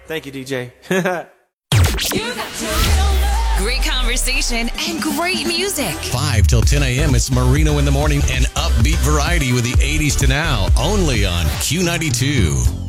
Thank you, DJ. Great conversation and great music. 5 till 10 a.m. It's Marino in the Morning and upbeat variety with the 80s to now, only on Q92.